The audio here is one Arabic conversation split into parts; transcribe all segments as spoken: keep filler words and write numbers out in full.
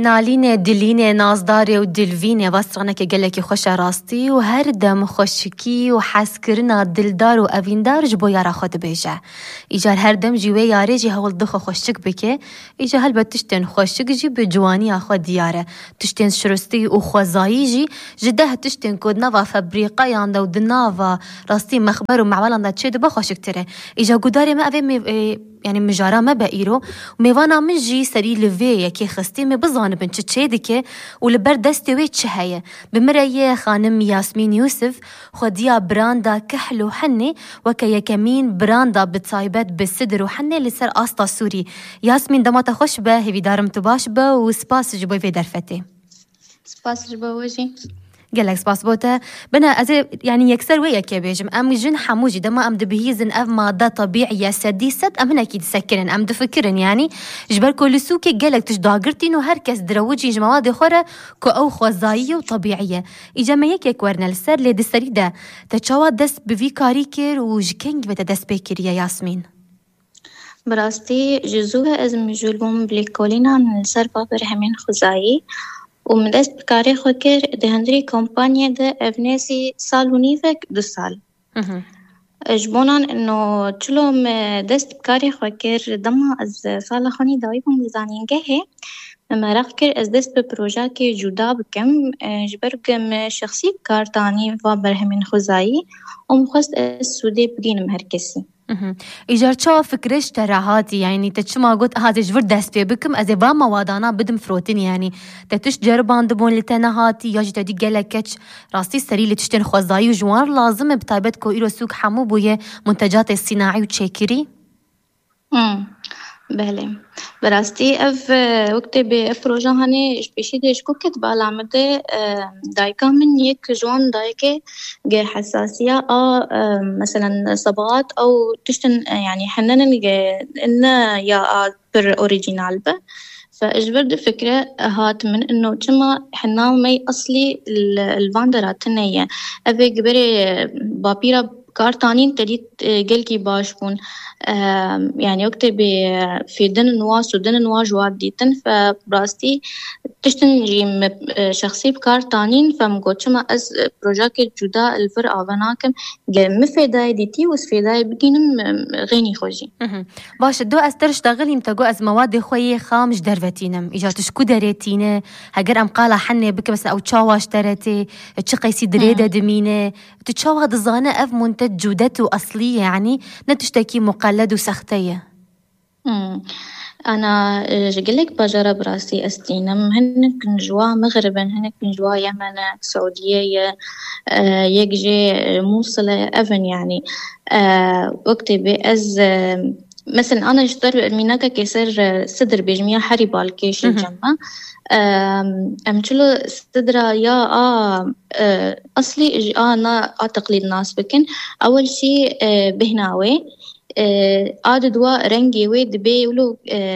نالینه دلینه نازداره و دلوینه واسرانه که گلکی خوش راستی و هر دم خوشکی و حس کرنا دلدار و اویندار جبو یارا خود بیجه ایجار هر دم جیوه یاره جی هول دخو خوشک بکه ایجا هل با تشتن خوشک جی به جوانی آخوا دیاره تشتن شرستی و خوزایی جی جده تشتن کود نوا فبریقا یانده و دناوا راستی مخبر و معوالانده چه دبا خوشک تره ایجا گوداری ما اوه می يعني مجارة ما بقيرو وميوانا من جي سري لفيه كي خستي مي بزان بن تشيدك ولبر دستي وي تشهيه بمريه خانم ياسمين يوسف خديا براندا كحلو حني وكيا كمين براندا بتصايبات بالصدر وحني لسر اسطا سوري ياسمين دما تخش به هي دارم تباش به وسباس جبوي في درفتي سباس جبوجي قالك سباس بوتا بنا أزي يعني يكسر ويا كبيجم أم جن حموجي دما أم دبهيزن أف مادة طبيعية سديست أم هنا أكيد سكرن أم دفكرن يعني جبر كل سوكي قالك تش داقرتين وهركس دروجي جمواد خورة كو أو خوزائية وطبيعية إجا يك يكورنا لسر لي دستري ده تشوا دس بفي كاريكر وجكنج بتا دس بيكر يا ياسمين براستي جزوها أزم جولبوم بليكولينا من سر بابر همين خوزائي ومن دست بكاري خوكر دهندري كومبانيا ده افناسي سال ونيفك دو سال اجبونان انو چلو دست بكاري خوكر دما از سال خوني داوي بمزانين جهه اما رخكر از دست ببروجا كي جدا بكم جبركم شخصي بكارتاني وابرهمين خوزائي ومخست السودي بقين مهركسي إيجار شو فكرش تراهاتي يعني تشما قلت هذا جبر دست بيه بكم أزي با موادانا بدم فروتين يعني تتش جربان دبون لتنهاتي ياجي تدي قلكش راستي سري اللي تشتن خوزاي وجوار لازم بتايبت كو إيرو سوق حمو بوية منتجات الصناعي وتشيكري امم بله براستي اف وقت ببروجا هني بيشي ديش كو كتبا لعمده دايكا من يك جوان دايكه جه حساسية اه مثلا صبغات او تشتن يعني حنن ان يا بر اوريجينال به فاجبر دي فكرة هات من انه كما حنا مي اصلي الفاندرات تنية ابي جبري بابيرا كارتانين تريد جلكي باشبون يعني وقت في دن نواس ودن نوا جواد ديتن فبراستي تشتن جيم شخصي بكارتانين فمقول شما از بروجاكي جدا الفر آفناكم مفيداي ديتي وسفيداي بقينم غيني خوجي باش دو استرش داغليم تقو از مواد خوي خامش درفتينم إجا تشكو دريتينه هجر أم قالا حني بك بس أو تشاواش درتي تشقيسي دريدة دمينه تتشاوا دزانة أف منتج جودته أصلية يعني نتشتكي مقلد وسختية امم أنا جقلك بجرب راسي أستينم هنك نجوا مغربا هنك نجوا يمن سعودية يجي موصلة أفن يعني وقت بأز مثلا أنا اشتر ميناكا كسر صدر بجميع حريبال كيش الجمع أمشلو صدرا يا آه أصلي أنا أتقليد ناس بكن أول شيء بهناوي آد دوا رنگي ويد بي ولو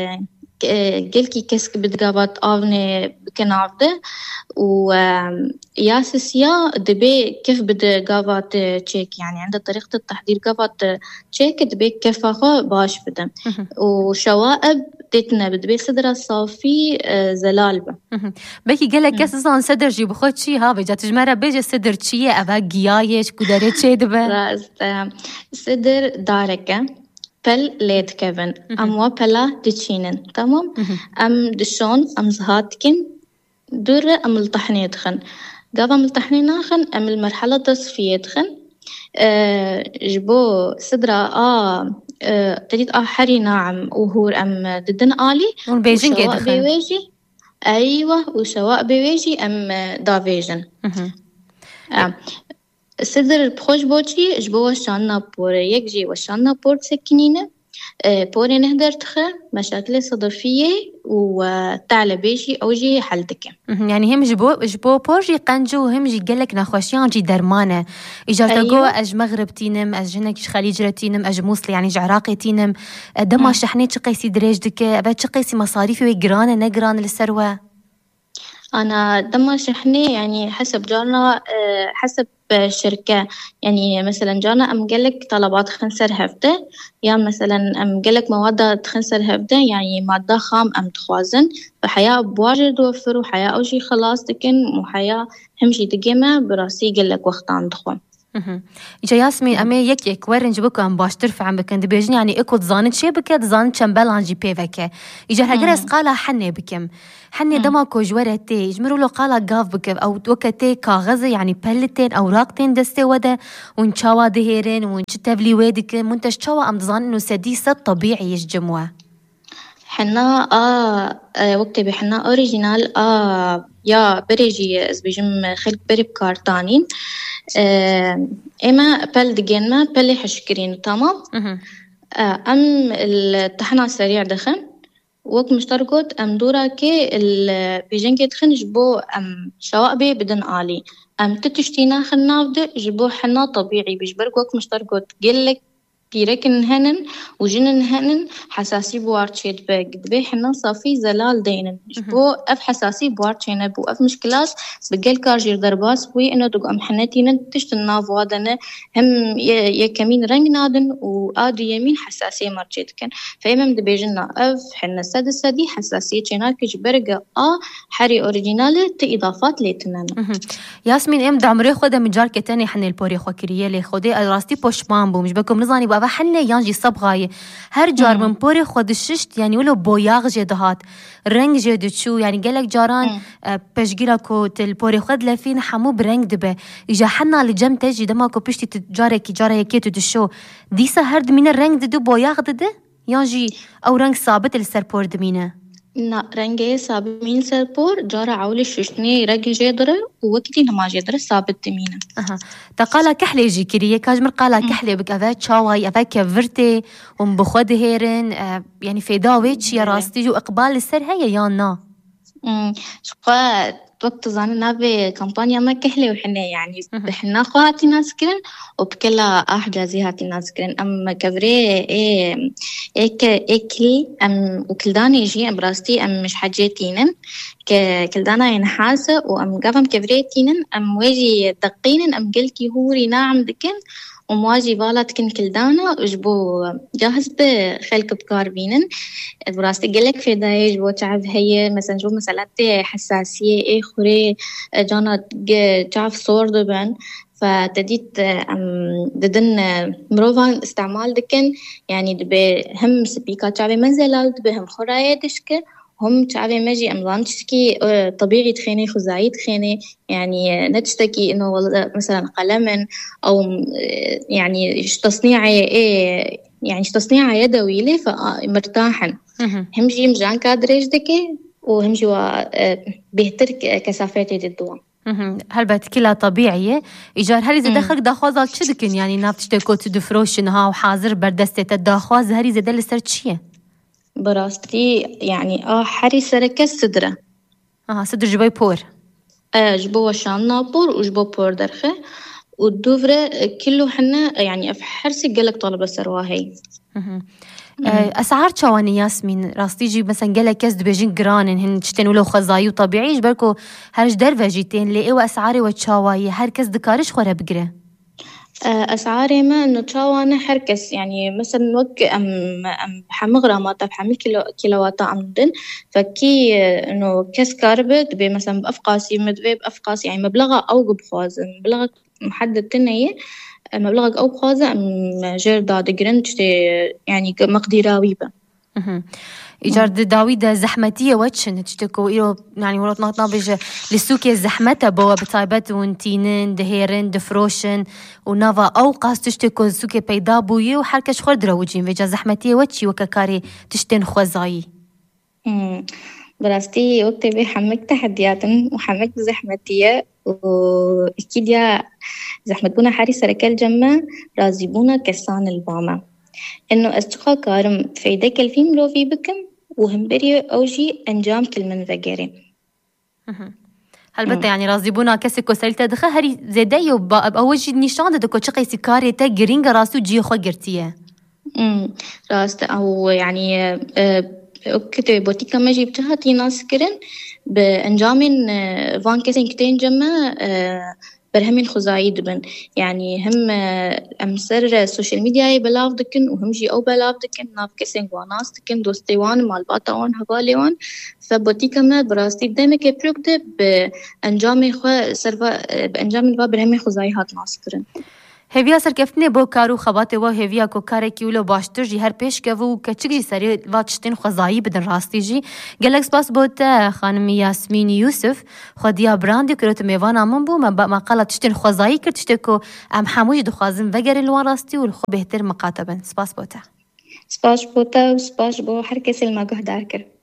جلكي كسك بدقابات آفني بكنافده و ياسسيا دبي كيف بدقابات تشيك يعني عند طريقة التحضير قابات تشيك دبي كيف أخو باش بدم وشوائب تتنا بدبي صدر صافي زلالبة بكي قالك كسزان صدر جي بخوت شي ها بيجا تجمرة بيجا صدر شي أبا قيايش كوداري شي دبا راست صدر داركة بل ليد كيفن أم وبلا دتشينن تمام أم دشون أم زهاتكن دور أم الطحني يدخن قابا ملطحني ناخن أم المرحلة تصفية يدخن أه جبو صدرا آه أه تريد آه حري ناعم وهور أم ددن آلي والبيجين كيدخن بيويجي أيوة وشواء بيويجي أم دافيجن آه. صدر بخوش بوشي جبو وشانا بور يكجي وشانا بور سكينينة أه بوري نهدر تخر مشاكل صدفية وتعلى بيشي أو جي حلتك يعني هم جبو جبو بورجي قنجو هم جي قالك نخوشيان جي درمانة إجارة أيوة. قوة أج مغرب تينم أج هناك خليج رتينم أج موصل يعني عراقي تينم دما شحني تشقيسي دريج دك أبا تشقيسي مصاريفي ويقرانة نقران للسروة أنا دم شحني يعني حسب جارنا، حسب الشركة. يعني مثلا جارنا أم قالك طلبات خنسر هفته، يا مثلا أم قالك مواد خنسر هفته يعني مادة خام أم تخوازن، فحياة بواجد وفر وحياة أو شي خلاص تكن وحياة همشي تقيمة براسي قالك وقت عم دخون. إجا ياسمين أمي يك يك ورنج بكو أم باش ترفع عم بكن دبيجني يعني إكو تزانت شي بكا تزانت شمبال عنجي بيفكا. إجا هجرس قالا حني بكم حني دماكو جورة تي جمرو له قالا قاف بكم أو توكتي كاغذ يعني بلتين أوراقتين دستي ودا ونشاوا دهيرين ونشتفلي ويدك منتج شاوا أم تزان إنه سديسة طبيعي يجموا حنا آه, آه وقت بحنا أوريجينال آه يا بريجي بيجم خلق بري بكارتانين آه إما بل دجينما بل حشكرين تمام. آه أم التحنا سريع دخن وقت مشتركت أم دورا كي بيجن كي دخن جبو أم شوائبي بدن عالي أم تتشتينا خلنا بده جبو حنا طبيعي بيجبرك وقت مشتركت قلك بيركن هنن وجنن هنن حساسي بوارتشيت بقد بي حنا صافي زلال دينن بو اف حساسي بوارتشينا بو اف مشكلات بقل كارجير درباس بوي انه دقو ام حنتين تشتنا فوادنا هم يكمين رنج نادن وادي يمين حساسية مارتشيت كان فايمم دبيجنا اف حنا سد سدي حساسية شيناك جبرقة اه حري اوريجينال تي اضافات ليتنن. ياسمين ام دعمري خدا مجار كتاني حنا البوري خوكريه لي خدي راستي بوشمان بو مش بكم نزاني بابا حنا يانجي صبغاي هر جار من بوري خود الششت يعني ولو بوياغ جدهات رنج جد شو يعني قالك جاران بشجيلا كو البوري خود لفين حمو برنج دبه اجا حنا اللي جم تجي دماكو بشتي تجاري كي جاري كيتو دشو ديسا هرد من الرنج دو بوياغ دده يانجي او رنج ثابت السربور دمينه نا رنگه ثابت مين سرپور جارا عولي ششني رنگ جدره ووقتي نما جدره ثابت مينه. اها تقالا كحلي جي كريه كاجمر قالا كحلي بك افا تشاواي افا كفرتي ومبخد هيرن آه يعني في داويتش يا راستي جو اقبال السر هي يانا امم شقا وقت زان نابي كامبانيا ما كحلي وحنا يعني بحنا خواتي ناس كرن وبكلا احجازي هاتي ناس كرن ام كفري ايه ايك ايكلي ام وكلداني يجي ام براستي ام مش حاجتينن كلدانا ينحاسه وام قفم كفريتينن ام ويجي دقينن ام قلكي هوري ناعم دكن ومواجي بالات كن كلدانا وجبو جاهز بخلق بكار بينن براستي قلك في دايج بو تعب هي مثلا جو مسألة حساسية ايه خوري جانا تعب صور دبن فتديت ددن مروفان استعمال دكن يعني دبي هم سبيكا تعبي منزلال دبي هم خرايا دشكه هم تعبي ماجي أمضان تشتكي طبيعي تخيني خزاعي تخيني يعني نتشتكي إنه مثلا قلم أو يعني تصنيعي إيه يعني تصنيعه يدوي لي فمرتاحن هم جي مجان كادريج دكي وهم جوا بيهتر كثافتي الدواء. هل بتكلها طبيعية إيجار هري زي دخلك داخوازات شدكن يعني نافتشتكو تدفروشنها وحاضر بردستة الداخواز هري زي ده لسرتشيه براستي يعني اه حري سركة صدرة اه صدر جبوي بور اه جبوه شان نابور وجبوه بور درخه والدوفرة كله حنا يعني في حرسي قالك طالب السرواهي. أسعار شواني ياسمين راستي جي مثلا قالك كسد بيجين جرانن هن تشتين ولو خزايو طبيعي جبركو هرج درفة جيتين لإيو أسعاري وتشاواي هر كسد كارش خورا بقرة أسعاري ما إنه تشاوانا حركس يعني مثلا وق أم أم حمغرة ما طب حمل كيلو كيلوات عمدن فكي إنه كاس كاربت بمثلا بأفقاسي مدبي بأفقاس يعني مبلغه أو بخواز مبلغ محدد تنية مبلغك أو بخوازة أم جير داد جرنت يعني مقدراوي به. إيجار داويدة زحمتية واتشن تشتكو إيرو يعني ولو تناطنا بيجا للسوق الزحمة بوا بطايبات وانتينن دهيرن دفروشن ونافا أو قاس تشتكو السوق بيدا بوي وحركش خور دروجين بيجا زحمتية واتشي وككاري تشتن خوزاي. براستي وقت بي حمك تحديات وحمك زحمتية وأكيد يا زحمتبونا حاري سركة الجمع رازيبونا كسان البامة إنه أستقى كارم فايدك الفيلم لو في بكم وهم بري أوجي أنجام كل من ذكرين. هل بتا يعني رازيبونا كسكو سلتا دخل هري زدايو بأوجي نشان دكو شقي سكاري تا جرينجا راسو جي خو قرتيه. امم راست أو يعني أه وكتي بوتيكا ماجي بتهاتي ناس كرن بأنجامين فان كيسين كتين جمع برهمين خزايد بن يعني هم أمسر السوشيال ميديا بلاف دكن وهم جي أو بلاف دكن ناف كيسين واناس دكن دوستيوان مالباتا وان هباليوان فبوتيكا ما براستي دايما كي بروكده بأنجامين خو سرفا بأنجامين فا برهمين خزايهات ناس كرن هەویا سەرکەفتنێ بۆ کار و خەباتێەوە هێویا کۆکارێکی و لە باشترژی هەر پێشکەوە و کەچگی سەری واتشتین خۆزایی بدن ڕاستیژی گەلەک سپاس بۆتە خانمی یاسمینی یوسف خودیا براندی کرۆتە میێوانە من بوومە بە مەقالە تشتین خۆزایی کرد شتێک و ئەم هەمووش دخوازم vەگەرن لەوان ڕاستی و خۆ بهتر مقاتە بن سپاس بۆتە سپاس بۆتە و سپاس بۆ هەر کەسێ ماگەهدار کرد